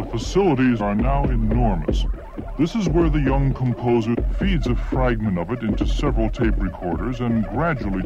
facilities are now enormous. This is where the young composer feeds a fragment of it into several tape recorders and gradually...